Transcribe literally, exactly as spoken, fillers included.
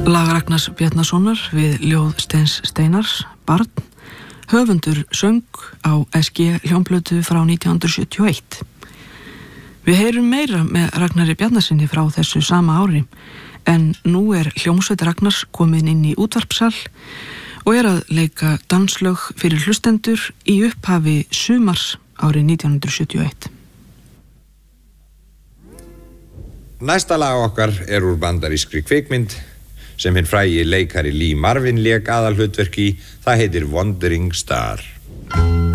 Lag Ragnars Bjarnasonar við ljóð Steins Steinars, Barn, höfundur söng á S G hljómplötu frá nítján hundruð sjötíu og eitt. Við heyrum meira með Ragnari Bjarnasyni frá þessu sama ári, en nú er hljómsveit Ragnars komin inn í útvarpsal og er að leika danslög fyrir hlustendur í upphafi sumars árið nítján hundruð sjötíu og eitt. Næsta lag okkar er úr bandarískri kvikmynd sem hinn frægi leikari Lee Marvin lék aðalhlutverk í. Það heitir Wandering Star.